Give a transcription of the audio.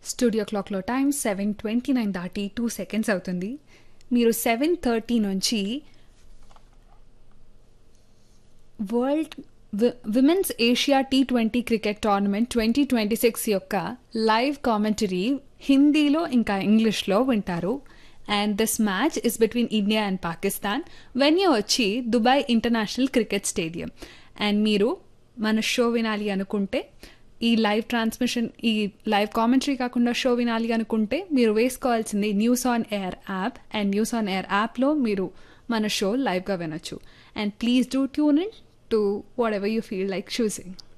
Studio క్లాక్లో time 7:29 దాటి 2 seconds అవుతుంది. మీరు 7:30 నుంచి world women's Asia T20 cricket tournament 2026 యొక్క లైవ్ కామెంటరీ హిందీలో ఇంకా ఇంగ్లీష్లో వింటారు. And this match is between India and Pakistan. Venue వచ్చి Dubai international cricket stadium. And మీరు మన షో వినాలి అనుకుంటే, ఈ లైవ్ ట్రాన్స్మిషన్, ఈ లైవ్ కామెంటరీ కాకుండా షో వినాలి అనుకుంటే మీరు వేసుకోవాల్సింది news on air app. And news on air యాప్లో మీరు మన షో లైవ్గా వినొచ్చు. And please do tune in to what ever you feel like choosing.